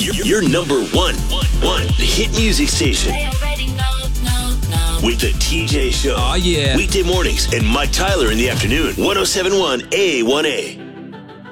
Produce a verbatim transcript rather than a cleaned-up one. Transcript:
Your, your number one, one hit music station. With the T J Show. Oh, yeah. Weekday mornings and Mike Tyler in the afternoon. one oh seven point one A one A.